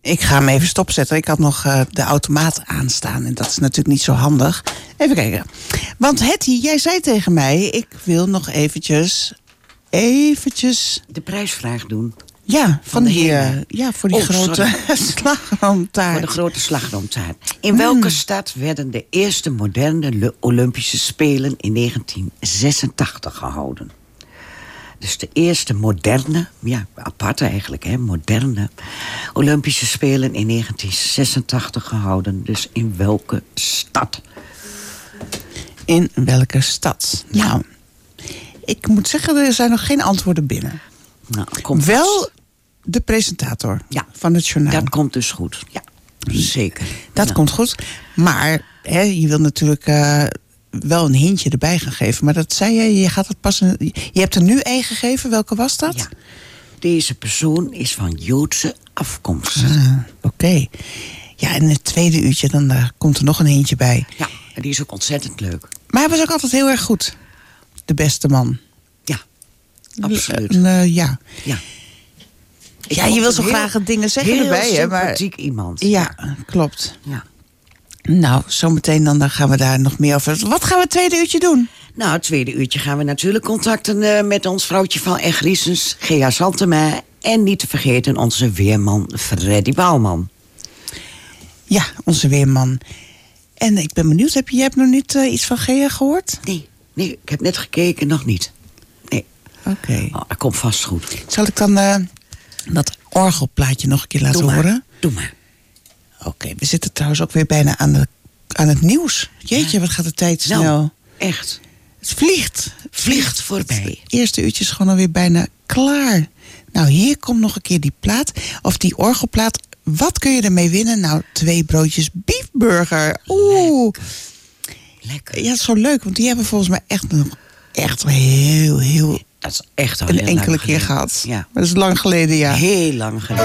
Ik ga hem even stopzetten. Ik had nog de automaat aanstaan. En dat is natuurlijk niet zo handig. Even kijken. Want Hetty, jij zei tegen mij... ik wil nog eventjes... de prijsvraag doen. Ja, van die voor die grote slagroomtaart. Voor de grote slagroomtaart. In welke stad werden de eerste moderne Olympische Spelen in 1986 gehouden? Dus de eerste moderne, apart eigenlijk, hè, moderne Olympische Spelen in 1986 gehouden. Dus in welke stad? In welke stad? Ja. Nou, ik moet zeggen, er zijn nog geen antwoorden binnen. Nou, wel de presentator van het journaal. Dat komt dus goed. Ja, zeker. Dat komt goed. Maar je wil natuurlijk wel een hintje erbij gaan geven. Maar dat zei je gaat het pas... Je hebt er nu één gegeven. Welke was dat? Ja. Deze persoon is van Joodse afkomst. Oké. Ja, en het tweede uurtje, dan komt er nog een hintje bij. Ja, en die is ook ontzettend leuk. Maar hij was ook altijd heel erg goed. De beste man. Ja, absoluut. Ja, je wil zo graag dingen zeggen erbij. Heel sympathiek iemand. Ja, klopt. Ja. Nou, zometeen dan gaan we daar nog meer over. Wat gaan we het tweede uurtje doen? Nou, het tweede uurtje gaan we natuurlijk contacten met ons vrouwtje van Egriesens, Gea Saltema. En niet te vergeten onze weerman Freddy Bouwman. Ja, onze weerman. En ik ben benieuwd, jij hebt nog niet iets van Gea gehoord? Nee, ik heb net gekeken, nog niet. Nee. Oké. Dat komt vast goed. Zal ik dan dat orgelplaatje nog een keer laten horen? Doe maar. Oké, we zitten trouwens ook weer bijna aan het nieuws. Jeetje, wat gaat de tijd snel. Nou, echt. Het vliegt voorbij. Het eerste uurtje is gewoon alweer bijna klaar. Nou, hier komt nog een keer die plaat. Of die orgelplaat. Wat kun je ermee winnen? Nou, 2 broodjes beefburger. Oeh. Lekker. Ja, dat is zo leuk. Want die hebben volgens mij echt heel... Dat is echt al een enkele keer gehad. Ja. Maar dat is lang geleden, ja. Heel lang geleden.